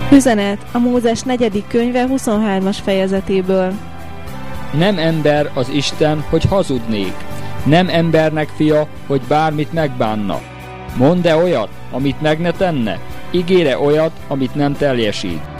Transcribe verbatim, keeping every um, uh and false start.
Üzenet a Mózes negyedik könyve huszonhármas fejezetéből. Nem ember az Isten, hogy hazudnék. Nem embernek fia, hogy bármit megbánna. Mondd-e olyat, amit meg ne tenne? Ígére olyat, amit nem teljesít.